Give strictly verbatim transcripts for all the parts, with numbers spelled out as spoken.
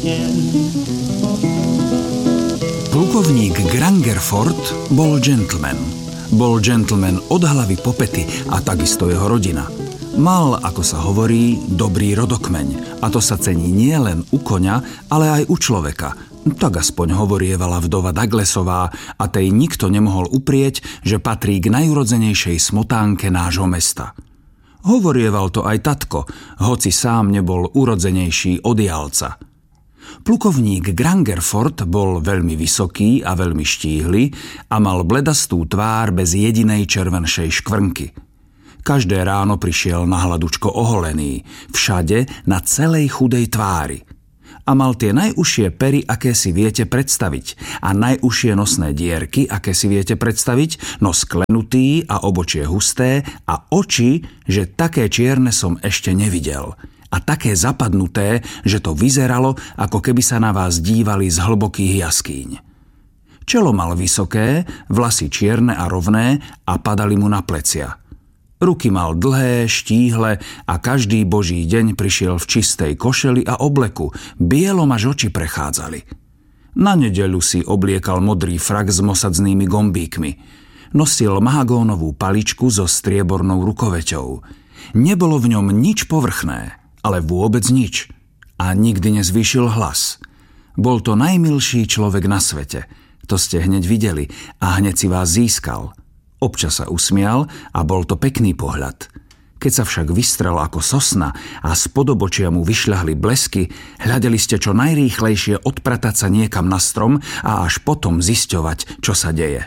Plukovník Grangerford bol gentleman. Bol gentleman od hlavy po pety a takisto jeho rodina. Mal, ako sa hovorí, dobrý rodokmeň a to sa cení nie len u koňa, ale aj u človeka. Tak aspoň hovorievala vdova Douglasová a tej nikto nemohol uprieť, že patrí k najúrodzenejšej smotánke nášho mesta. Hovorieval to aj tatko, hoci sám nebol urodzenejší od Jalca. Plukovník Grangerford bol veľmi vysoký a veľmi štíhly a mal bledastú tvár bez jedinej červenšej škvrnky. Každé ráno prišiel na hladučko oholený, všade na celej chudej tvári. A mal tie najúžšie pery, aké si viete predstaviť, a najúžšie nosné dierky, aké si viete predstaviť, nos klenutý a obočie husté a oči, že také čierne som ešte nevidel. A také zapadnuté, že to vyzeralo, ako keby sa na vás dívali z hlbokých jaskýň. Čelo mal vysoké, vlasy čierne a rovné a padali mu na plecia. Ruky mal dlhé, štíhle a každý boží deň prišiel v čistej košeli a obleku, bielom až oči prechádzali. Na nedeľu si obliekal modrý frak s mosadznnými gombíkmi. Nosil mahagónovú paličku so striebornou rukoveťou. Nebolo v ňom nič povrchné, ale vôbec nič. A nikdy nezvýšil hlas. Bol to najmilší človek na svete. To ste hneď videli a hneď si vás získal. Občas sa usmial a bol to pekný pohľad. Keď sa však vystrel ako sosna a spod obočia mu vyšľahli blesky, hľadeli ste čo najrýchlejšie odpratať sa niekam na strom a až potom zisťovať, čo sa deje.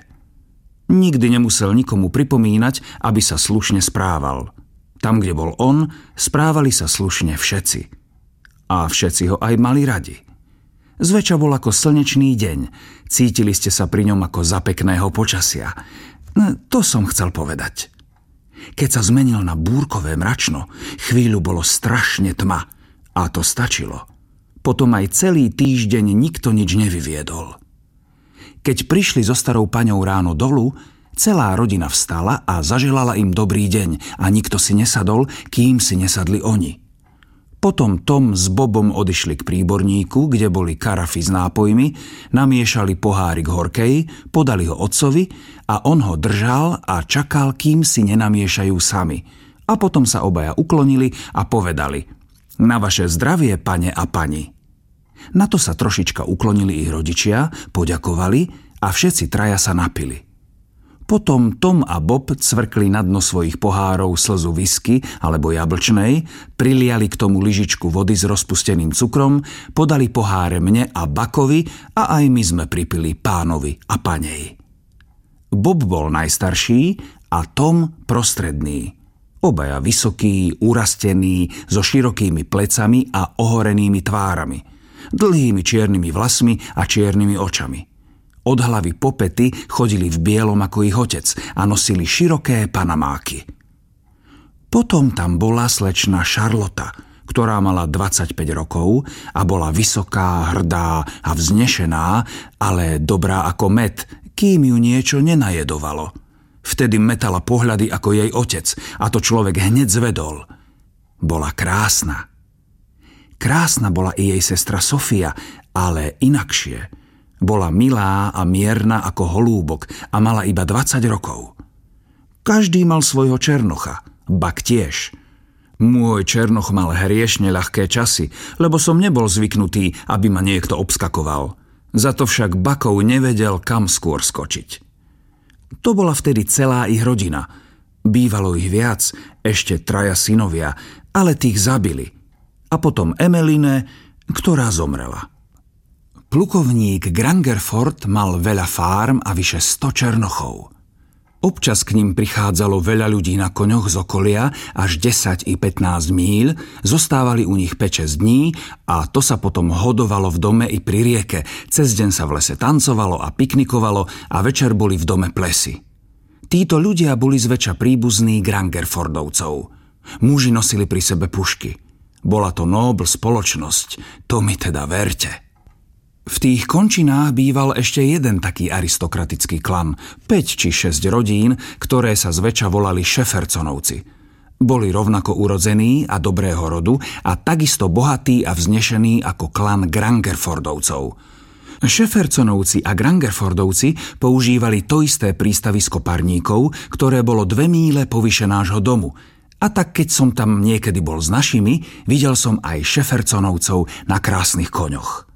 Nikdy nemusel nikomu pripomínať, aby sa slušne správal. Tam, kde bol on, správali sa slušne všetci. A všetci ho aj mali radi. Zväčša bol ako slnečný deň. Cítili ste sa pri ňom ako za pekného počasia. To som chcel povedať. Keď sa zmenil na búrkové mračno, chvíľu bolo strašne tma. A to stačilo. Potom aj celý týždeň nikto nič nevyviedol. Keď prišli so starou paňou ráno dolu, celá rodina vstala a zaželala im dobrý deň a nikto si nesadol, kým si nesadli oni. Potom Tom s Bobom odišli k príborníku, kde boli karafy s nápojmi, namiešali pohárik horkej, podali ho otcovi a on ho držal a čakal, kým si nenamiešajú sami. A potom sa obaja uklonili a povedali: Na vaše zdravie, pane a pani. Na to sa trošička uklonili ich rodičia, poďakovali a všetci traja sa napili. Potom Tom a Bob cvrkli na dno svojich pohárov slzu whisky alebo jablčnej, priliali k tomu lyžičku vody s rozpusteným cukrom, podali poháre mne a Buckovi a aj my sme pripili pánovi a panej. Bob bol najstarší a Tom prostredný. Obaja vysokí, urastení, so širokými plecami a ohorenými tvárami, dlhými čiernymi vlasmi a čiernymi očami. Od hlavy po pety chodili v bielom ako ich otec a nosili široké panamáky. Potom tam bola slečna Charlotta, ktorá mala dvadsaťpäť rokov a bola vysoká, hrdá a vznešená, ale dobrá ako med, kým ju niečo nenajedovalo. Vtedy metala pohľady ako jej otec a to človek hneď zvedol. Bola krásna. Krásna bola i jej sestra Sofia, ale inakšie. Bola milá a mierna ako holúbok a mala iba dvadsať rokov. Každý mal svojho černocha, Buck tiež. Môj černoch mal hriešne ľahké časy, lebo som nebol zvyknutý, aby ma niekto obskakoval. Za to však Buckov nevedel, kam skôr skočiť. To bola vtedy celá ich rodina. Bývalo ich viac, ešte traja synovia, ale tých zabili. A potom Emeline, ktorá zomrela. Plukovník Grangerford mal veľa fárm a vyše sto černochov. Občas k ním prichádzalo veľa ľudí na koňoch z okolia, až desať i pätnásť míľ, zostávali u nich päť šesť dní a to sa potom hodovalo v dome i pri rieke. Cez deň sa v lese tancovalo a piknikovalo a večer boli v dome plesy. Títo ľudia boli zväčša príbuzní Grangerfordovcov. Muži nosili pri sebe pušky. Bola to nobl spoločnosť, to mi teda verte. V tých končinách býval ešte jeden taký aristokratický klan, päť či šesť rodín, ktoré sa zväčša volali Šeferconovci. Boli rovnako urodzení a dobrého rodu a takisto bohatí a vznešení ako klan Grangerfordovcov. Šefersonovci a Grangerfordovci používali to isté prístavisko parníkov, ktoré bolo dve míle povyše nášho domu. A tak keď som tam niekedy bol s našimi, videl som aj Šefersonovcov na krásnych koňoch.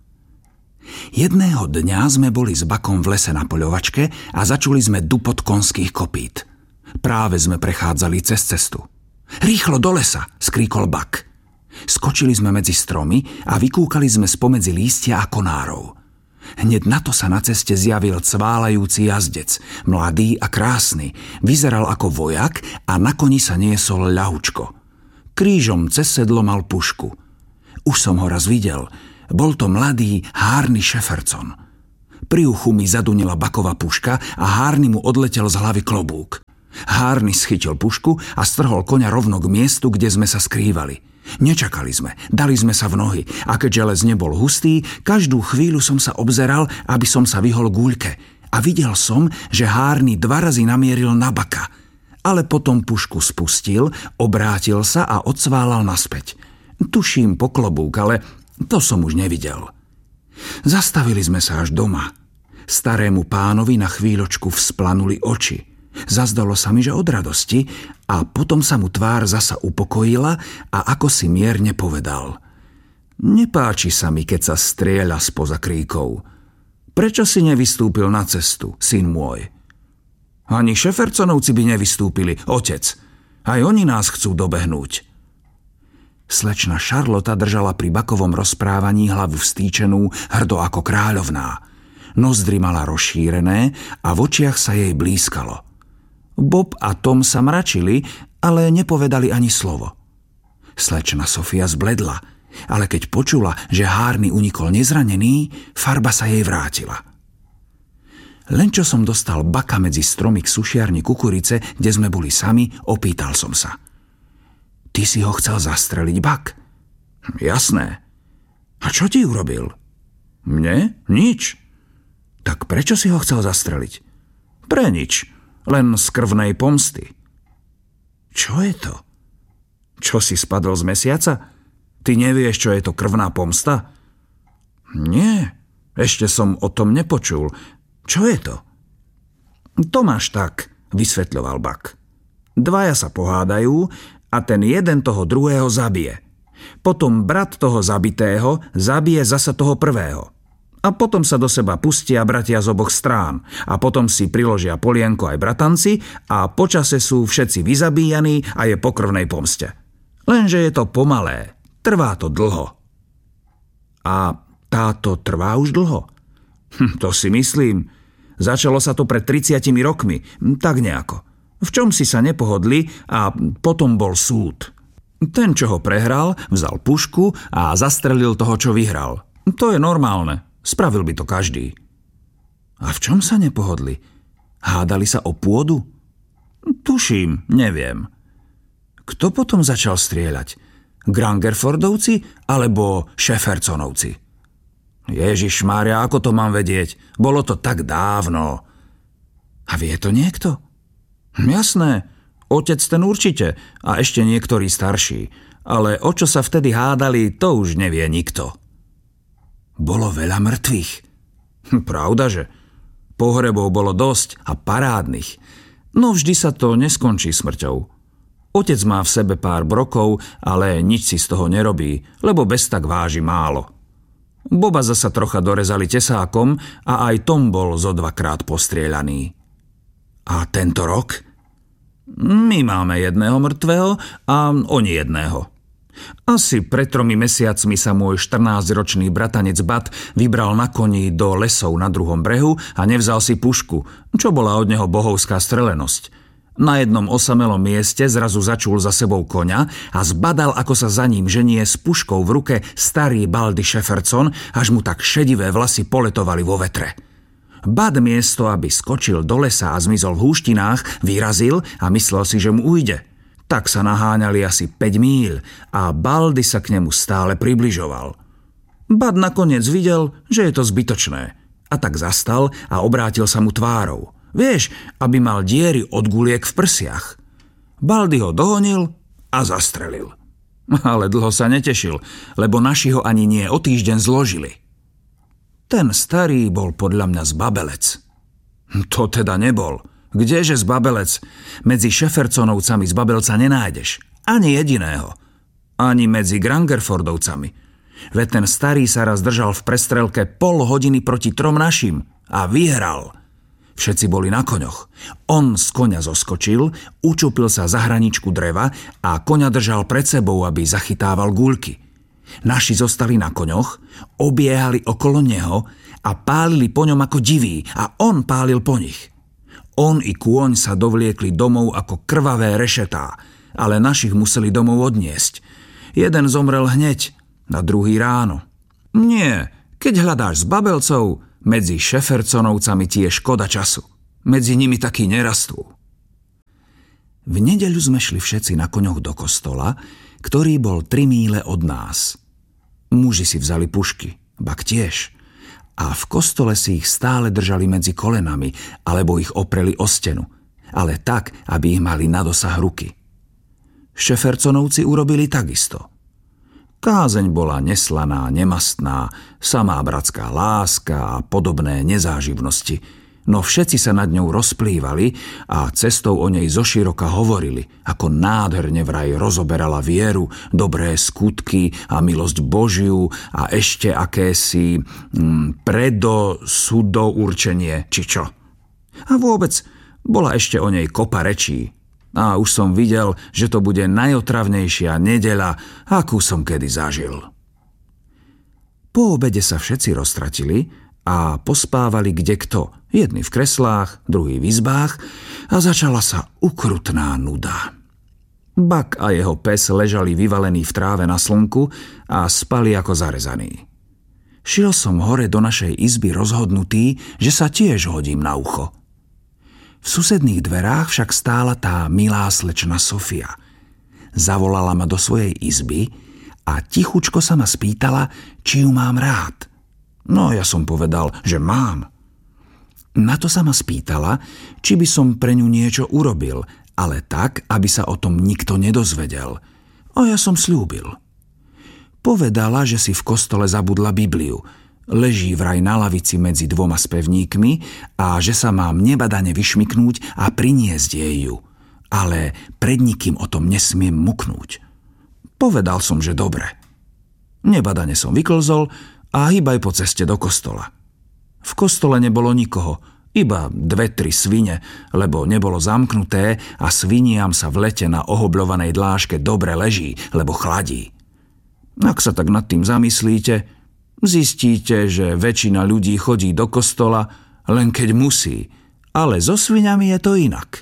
Jedného dňa sme boli s Buckom v lese na poľovačke a začuli sme dupot konských kopít. Práve sme prechádzali cez cestu. Rýchlo do lesa, skríkol Buck. Skočili sme medzi stromy a vykúkali sme spomedzi lístia a konárov. Hneď na to sa na ceste zjavil cválajúci jazdec, mladý a krásny, vyzeral ako vojak a na koni sa niesol ľahučko. Krížom cez sedlo mal pušku. Už som ho raz videl, bol to mladý Harny Šeferson. Pri uchu mi zadunila Buckova puška a Harny mu odletel z hlavy klobúk. Harny schytil pušku a strhol koňa rovno k miestu, kde sme sa skrývali. Nečakali sme, dali sme sa v nohy a keďže les nebol hustý, každú chvíľu som sa obzeral, aby som sa vyhol guľke a videl som, že Harny dva razy namieril na Bucka, ale potom pušku spustil, obrátil sa a odsválal naspäť. Tuším po klobúk, ale to som už nevidel. Zastavili sme sa až doma. Starému pánovi na chvíľočku vzplanuli oči. Zazdalo sa mi, že od radosti, a potom sa mu tvár zasa upokojila a ako si mierne povedal: Nepáči sa mi, keď sa strieľa spoza kríkov. Prečo si nevystúpil na cestu, syn môj? Ani Šefersonovci by nevystúpili, otec. Aj oni nás chcú dobehnúť. Slečna Šarlota držala pri Buckovom rozprávaní hlavu vstýčenú, hrdo ako kráľovná. Nozdry mala rozšírené a v očiach sa jej blískalo. Bob a Tom sa mračili, ale nepovedali ani slovo. Slečna Sofia zbledla, ale keď počula, že Harny unikol nezranený, farba sa jej vrátila. Len čo som dostal Bucka medzi stromy k sušiarni kukurice, kde sme boli sami, opýtal som sa: Ty si ho chcel zastreliť, Buck? Jasné. A čo ti urobil? Mne? Nič. Tak prečo si ho chcel zastreliť? Pre nič. Len z krvnej pomsty. Čo je to? Čo si spadol z mesiaca? Ty nevieš, čo je to krvná pomsta? Nie, ešte som o tom nepočul. Čo je to? To máš tak, vysvetľoval Buck. Dvaja sa pohádajú a ten jeden toho druhého zabije. Potom brat toho zabitého zabije zasa toho prvého. A potom sa do seba pustia bratia z oboch strán a potom si priložia polienko aj bratanci a počase sú všetci vyzabíjaní a je po krvnej pomste. Lenže je to pomalé, trvá to dlho. A táto trvá už dlho? Hm, to si myslím. Začalo sa to pred tridsiatimi rokmi, tak nejako. V čom si sa nepohodli a potom bol súd. Ten, čo ho prehral, vzal pušku a zastrelil toho, čo vyhral. To je normálne. Spravil by to každý. A v čom sa nepohodli? Hádali sa o pôdu? Tuším, neviem. Kto potom začal strieľať? Grangerfordovci alebo Šefersonovci? Ježišmária, ako to mám vedieť? Bolo to tak dávno. A vie to niekto? Jasné, otec ten určite a ešte niektorí starší. Ale o čo sa vtedy hádali, to už nevie nikto. Bolo veľa mŕtvych. Pravdaže. Pohrebov bolo dosť a parádnych. No vždy sa to neskončí smrťou. Otec má v sebe pár brokov, ale nič si z toho nerobí, lebo bez tak váži málo. Boba zasa trocha dorezali tesákom a aj Tom bol zo dvakrát postrieľaný. A tento rok? My máme jedného mŕtvého a oni jedného. Asi pred tromi mesiacmi sa môj štrnásťročný bratanec Bud vybral na koni do lesov na druhom brehu a nevzal si pušku, čo bola od neho bohovská strelenosť. Na jednom osamelom mieste zrazu začul za sebou koňa a zbadal, ako sa za ním ženie s puškou v ruke starý Baldy Šeferson, až mu tak šedivé vlasy poletovali vo vetre. Bud miesto, aby skočil do lesa a zmizol v húštinách, vyrazil a myslel si, že mu ujde. Tak sa naháňali asi päť míľ a Baldy sa k nemu stále približoval. Bud nakoniec videl, že je to zbytočné, a tak zastal a obrátil sa mu tvárou. Vieš, aby mal diery od guliek v prsiach. Baldy ho dohonil a zastrelil. Ale dlho sa netešil, lebo naši ho ani nie o týždeň zložili. Ten starý bol podľa mňa zbabelec. To teda nebol. Kdeže zbabelec? Medzi Šefersonovcami zbabelca nenájdeš. Ani jediného. Ani medzi Grangerfordovcami. Veď ten starý sa raz držal v prestrelke pol hodiny proti trom našim a vyhral. Všetci boli na koňoch. On z koňa zoskočil, učupil sa za hraničku dreva a koňa držal pred sebou, aby zachytával guľky. Naši zostali na koňoch, obiehali okolo neho a pálili po ňom ako diví a on pálil po nich. On i kôň sa dovliekli domov ako krvavé rešetá, ale našich museli domov odniesť. Jeden zomrel hneď, na druhý ráno. Nie, keď hľadáš s babelcov, medzi Šefersonovcami ti je škoda času. Medzi nimi takí nerastú. V nedeľu sme šli všetci na koňoch do kostola, ktorý bol tri míle od nás. Muži si vzali pušky, bak tiež. A v kostole si ich stále držali medzi kolenami, alebo ich opreli o stenu, ale tak, aby ich mali na dosah ruky. Šefersonovci urobili takisto. Kázeň bola neslaná, nemastná, samá bratská láska a podobné nezáživnosti, no všetci sa nad ňou rozplývali a cestou o nej zoširoka hovorili, ako nádherne vraj rozoberala vieru, dobré skutky a milosť Božiu a ešte akési mm, predosudou-určenie, či čo. A vôbec bola ešte o nej kopa rečí. A už som videl, že to bude najotravnejšia nedeľa, akú som kedy zažil. Po obede sa všetci roztratili a pospávali kdekto, jedni v kreslách, druhí v izbách a začala sa ukrutná nuda. Bak a jeho pes ležali vyvalení v tráve na slnku a spali ako zarezaní. Šiel som hore do našej izby rozhodnutý, že sa tiež hodím na ucho. V susedných dverách však stála tá milá slečna Sofia. Zavolala ma do svojej izby a tichučko sa ma spýtala, či ju mám rád. No ja som povedal, že mám. Na to sa ma spýtala, či by som pre ňu niečo urobil, ale tak, aby sa o tom nikto nedozvedel. A ja som sľúbil. Povedala, že si v kostole zabudla Bibliu. Leží vraj na lavici medzi dvoma spevníkmi a že sa mám nebadane vyšmyknúť a priniesť jej ju. Ale pred nikým o tom nesmiem muknúť. Povedal som, že dobre. Nebadane som vyklzol a hýbaj po ceste do kostola. V kostole nebolo nikoho, iba dve, tri svine, lebo nebolo zamknuté a sviniam sa v lete na ohobľovanej dláške dobre leží, lebo chladí. Ak sa tak nad tým zamyslíte, zistíte, že väčšina ľudí chodí do kostola len keď musí, ale so sviňami je to inak.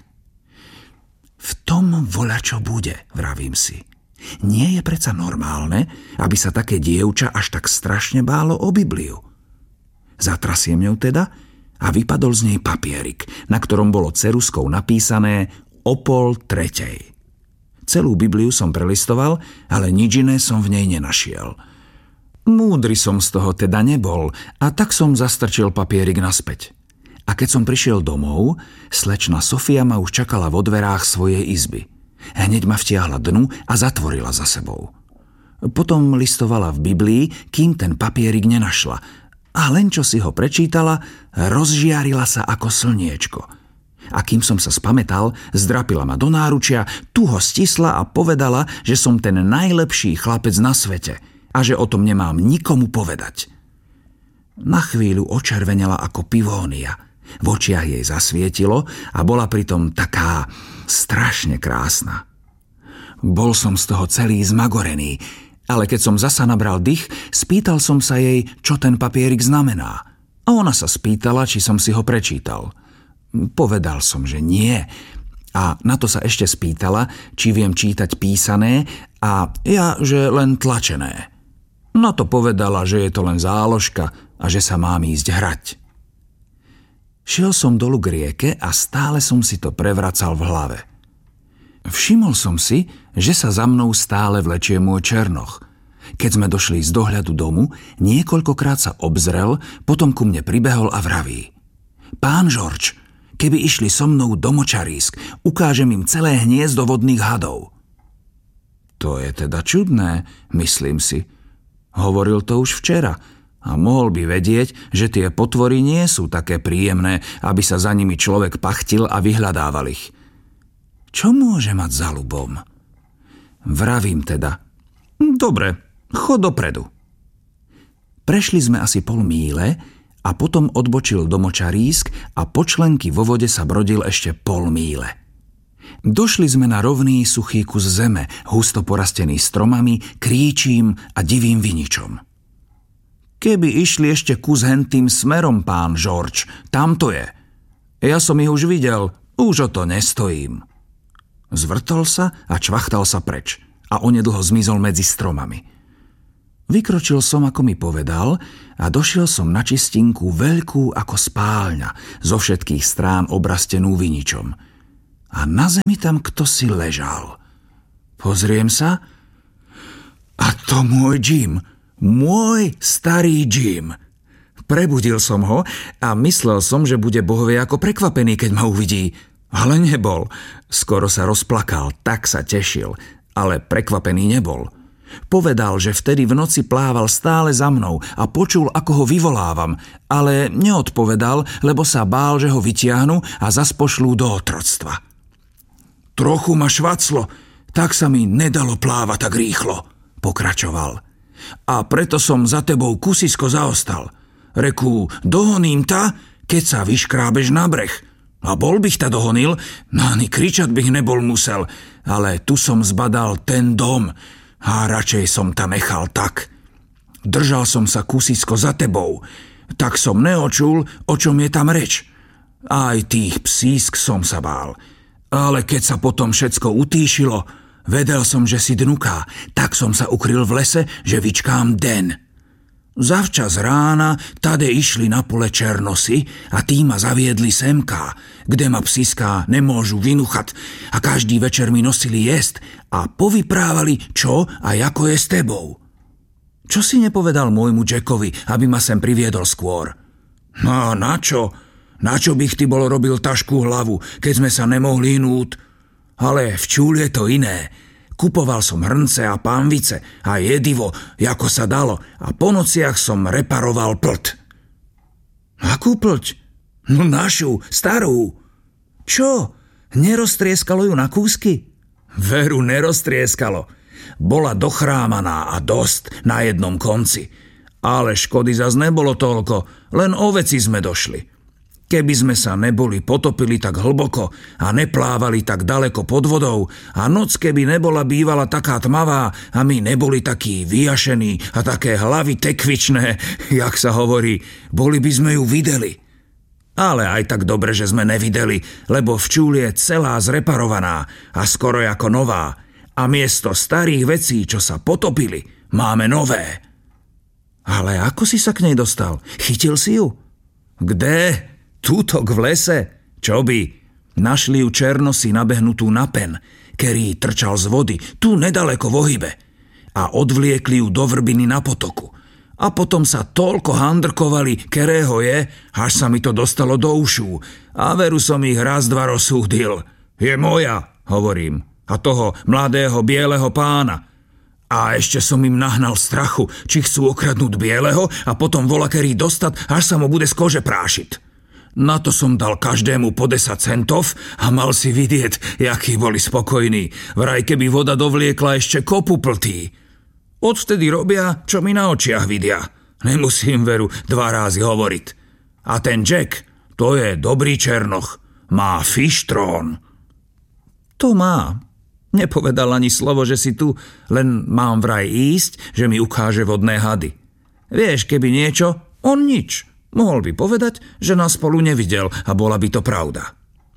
V tom voľačo bude, vravím si. Nie je predsa normálne, aby sa také dievča až tak strašne bálo o Bibliu. Zatrasiem ňou teda a vypadol z nej papierik, na ktorom bolo ceruskou napísané o pol tretej. Celú Bibliu som prelistoval, ale nič iné som v nej nenašiel. Múdry som z toho teda nebol a tak som zastrčil papierik naspäť. A keď som prišiel domov, slečna Sofia ma už čakala vo dverách svojej izby. Hneď ma vtiahla dnu a zatvorila za sebou. Potom listovala v Biblii, kým ten papierik nenašla. A len čo si ho prečítala, rozžiarila sa ako slniečko. A kým som sa spamätal, zdrapila ma do náručia, tu ho stisla a povedala, že som ten najlepší chlapec na svete a že o tom nemám nikomu povedať. Na chvíľu očervenela ako pivónia. V očiach jej zasvietilo a bola pritom taká strašne krásna. Bol som z toho celý zmagorený, ale keď som zasa nabral dych, spýtal som sa jej, čo ten papierik znamená. A ona sa spýtala, či som si ho prečítal. Povedal som, že nie. A na to sa ešte spýtala, či viem čítať písané a ja, že len tlačené. No to povedala, že je to len záložka a že sa mám ísť hrať. Šiel som dolu k rieke a stále som si to prevracal v hlave. Všimol som si, že sa za mnou stále vlečie môj černoch. Keď sme došli z dohľadu domu, niekoľkokrát sa obzrel, potom ku mne pribehol a vraví: Pán Žorž, keby išli so mnou do močarísk, ukážem im celé hniezdo vodných hadov. To je teda čudné, myslím si. Hovoril to už včera a mohol by vedieť, že tie potvory nie sú také príjemné, aby sa za nimi človek pachtil a vyhľadával ich. Čo môže mať za ľubom? Vravím teda. Dobre, chod dopredu. Prešli sme asi pol míle a potom odbočil do močarísk a po členky vo vode sa brodil ešte pol míle. Došli sme na rovný suchý kus zeme, husto porastený stromami, kríčím a divým viničom. Keby išli ešte kus hentým smerom, pán George, tam to je. Ja som ich už videl, už o to nestojím. Zvrtol sa a čvachtal sa preč a onedlho zmizol medzi stromami. Vykročil som, ako mi povedal, a došiel som na čistinku veľkú ako spálňa, zo všetkých strán obrastenú viničom. A na zemi tam ktosi ležal. Pozriem sa, a to môj Jim, môj starý Jim. Prebudil som ho a myslel som, že bude bohvie ako prekvapený, keď ma uvidí. Ale nebol. Skoro sa rozplakal, tak sa tešil, ale prekvapený nebol. Povedal, že vtedy v noci plával stále za mnou a počul, ako ho vyvolávam, ale neodpovedal, lebo sa bál, že ho vytiahnu a zas pošlú do otroctva. Trochu ma švaclo, tak sa mi nedalo plávať tak rýchlo, pokračoval. A preto som za tebou kusisko zaostal. Reku, dohoním ta, keď sa vyškrábeš na breh. A bol bych ta dohonil, ani kričať bych nebol musel, ale tu som zbadal ten dom a radšej som tam nechal tak. Držal som sa kusisko za tebou, tak som neočul, o čom je tam reč. Aj tých psísk som sa bál. Ale keď sa potom všetko utíšilo, vedel som, že si dnuká, tak som sa ukryl v lese, že vyčkám den. Zavčas rána tade išli na pole černosy a tí ma zaviedli semká, kde ma psíská nemôžu vynuchať a každý večer mi nosili jesť a povyprávali, čo a ako je s tebou. Čo si nepovedal môjmu Jackovi, aby ma sem priviedol skôr? No na čo? Na čo bych ty bol robil tašku hlavu, keď sme sa nemohli inúť? Ale v čúl je to iné. Kupoval som hrnce a pánvice a jedivo, ako sa dalo, a po nociach som reparoval plť. Akú plť? No našu, starú. Čo? Neroztrieskalo ju na kúsky? Veru, neroztrieskalo. Bola dochrámaná a dosť na jednom konci. Ale škody zas nebolo toľko, len o veci sme došli. Keby sme sa neboli potopili tak hlboko a neplávali tak daleko pod vodou a noc keby nebola bývala taká tmavá a my neboli takí vyjašení a také hlavy tekvičné, jak sa hovorí, boli by sme ju videli. Ale aj tak dobre, že sme nevideli, lebo včúl je celá zreparovaná a skoro ako nová a miesto starých vecí, čo sa potopili, máme nové. Ale ako si sa k nej dostal? Chytil si ju? Kde? Tútok v lese? Čo by? Našli ju černosy nabehnutú na pen, ktorý trčal z vody, tu nedaleko v ohybe. A odvliekli ju do vrbiny na potoku. A potom sa toľko handrkovali, kerého je, až sa mi to dostalo do ušú. A veru som ich raz dva rozsúdil. Je moja, hovorím. A toho mladého bieleho pána. A ešte som im nahnal strachu, či chcú okradnúť bieleho a potom volakerý dostať, až sa mu bude z kože prášiť. Na to som dal každému po desať centov a mal si vidieť, jakí boli spokojní. Vraj keby voda dovliekla ešte kopu pltí. Odvtedy robia, čo mi na očiach vidia. Nemusím veru dva rázy hovoriť. A ten Jack, to je dobrý černoch. Má fištrón. To má. Nepovedal ani slovo, že si tu, len mám vraj ísť, že mi ukáže vodné hady. Vieš, keby niečo, on nič. Mohol by povedať, že nás spolu nevidel a bola by to pravda.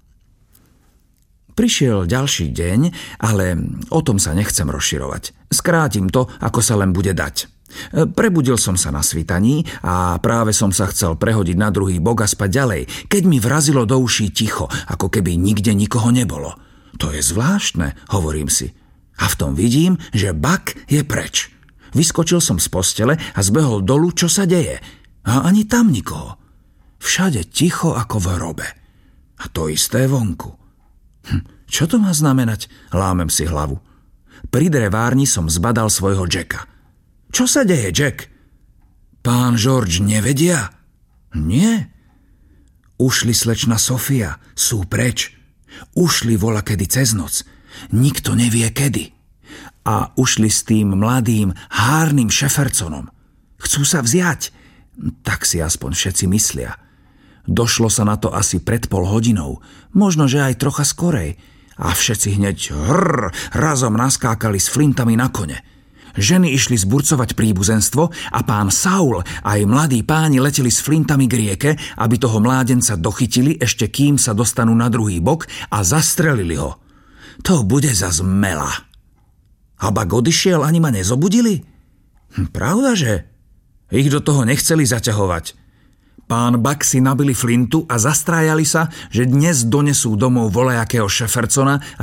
Prišiel ďalší deň, ale o tom sa nechcem rozširovať. Skrátim to, ako sa len bude dať. Prebudil som sa na svitaní a práve som sa chcel prehodiť na druhý bok a spať ďalej, keď mi vrazilo do uší ticho, ako keby nikde nikoho nebolo. To je zvláštne, hovorím si. A v tom vidím, že Buck je preč. Vyskočil som z postele a zbehol dolu, čo sa deje. A ani tam nikoho. Všade ticho ako v hrobe. A to isté vonku. Hm, čo to má znamenať? Lámem si hlavu. Pri drevárni som zbadal svojho Jacka. Čo sa deje, Jack? Pán George nevedia? Nie. Ušli slečna Sofia, sú preč. Ušli volakedy cez noc. Nikto nevie kedy. A ušli s tým mladým, hárnym Šefersonom. Chcú sa vziať. Tak si aspoň všetci myslia. Došlo sa na to asi pred pol hodinou, možno, že aj trocha skorej. A všetci hneď hrr, razom naskákali s flintami na kone. Ženy išli zburcovať príbuzenstvo a pán Saul a aj mladí páni leteli s flintami k rieke, aby toho mládenca dochytili, ešte kým sa dostanú na druhý bok a zastrelili ho. To bude zas mela. A bak odišiel, ani ma nezobudili? Hm, pravda, že? Ich do toho nechceli zaťahovať. Pán Buck si nabili flintu a zastrájali sa, že dnes donesú domov volajakého Šefersona